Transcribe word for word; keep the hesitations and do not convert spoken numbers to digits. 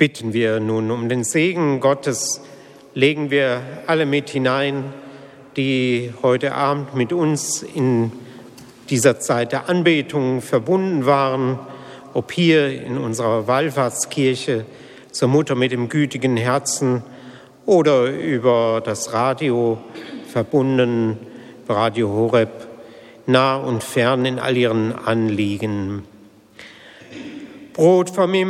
Bitten wir nun um den Segen Gottes, legen wir alle mit hinein, die heute Abend mit uns in dieser Zeit der Anbetung verbunden waren, ob hier in unserer Wallfahrtskirche zur Mutter mit dem gütigen Herzen oder über das Radio verbunden, Radio Horeb, nah und fern in all ihren Anliegen. Brot vom Himmel